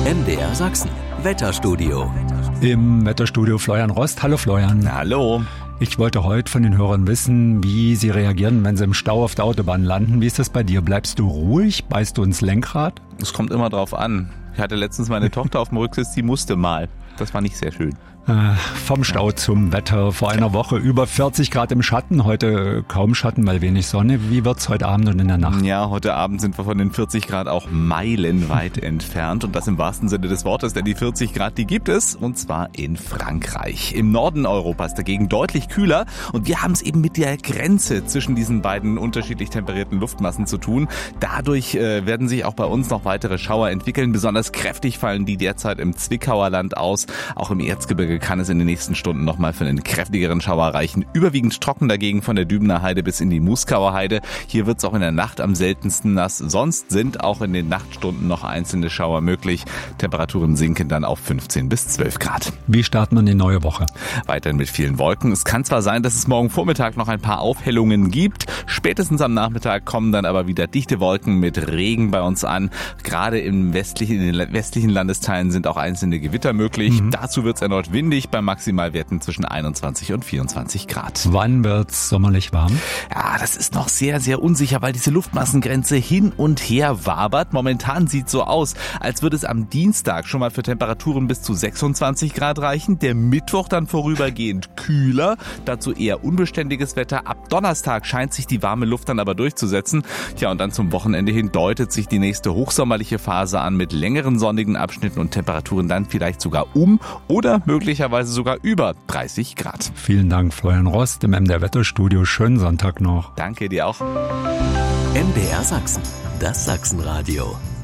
MDR Sachsen, Wetterstudio. Im Wetterstudio Florian Rost. Hallo Florian. Hallo. Ich wollte heute von den Hörern wissen, wie sie reagieren, wenn sie im Stau auf der Autobahn landen. Wie ist das bei dir? Bleibst du ruhig? Beißt du ins Lenkrad? Es kommt immer drauf an. Ich hatte letztens meine Tochter auf dem Rücksitz, die musste mal. Das war nicht sehr schön. Vom Stau zum Wetter. Vor einer Woche über 40 Grad im Schatten. Heute kaum Schatten, weil wenig Sonne. Wie wird's heute Abend und in der Nacht? Ja, heute Abend sind wir von den 40 Grad auch meilenweit entfernt. Und das im wahrsten Sinne des Wortes, denn die 40 Grad, die gibt es. Und zwar in Frankreich. Im Norden Europas dagegen deutlich kühler. Und wir haben es eben mit der Grenze zwischen diesen beiden unterschiedlich temperierten Luftmassen zu tun. Dadurch werden sich auch bei uns noch weitere Schauer entwickeln. Besonders kräftig fallen die derzeit im Zwickauer Land aus. Auch im Erzgebirge kann es in den nächsten Stunden nochmal für einen kräftigeren Schauer reichen. Überwiegend trocken dagegen von der Dübener Heide bis in die Muskauer Heide. Hier wird es auch in der Nacht am seltensten nass. Sonst sind auch in den Nachtstunden noch einzelne Schauer möglich. Temperaturen sinken dann auf 15 bis 12 Grad. Wie starten wir in die neue Woche? Weiterhin mit vielen Wolken. Es kann zwar sein, dass es morgen Vormittag noch ein paar Aufhellungen gibt. Spätestens am Nachmittag kommen dann aber wieder dichte Wolken mit Regen bei uns an. Gerade in den westlichen Landesteilen sind auch einzelne Gewitter möglich. Dazu wird es erneut windig bei Maximalwerten zwischen 21 und 24 Grad. Wann wird's sommerlich warm? Ja, das ist noch sehr, sehr unsicher, weil diese Luftmassengrenze hin und her wabert. Momentan sieht so aus, als würde es am Dienstag schon mal für Temperaturen bis zu 26 Grad reichen. Der Mittwoch dann vorübergehend kühler, dazu eher unbeständiges Wetter. Ab Donnerstag scheint sich die warme Luft dann aber durchzusetzen. Tja, und dann zum Wochenende hin deutet sich die nächste hochsommerliche Phase an mit längeren sonnigen Abschnitten und Temperaturen dann vielleicht sogar oder möglicherweise sogar über 30 Grad. Vielen Dank, Florian Rost im MDR Wetterstudio. Schönen Sonntag noch. Danke dir auch. MDR Sachsen, das Sachsenradio.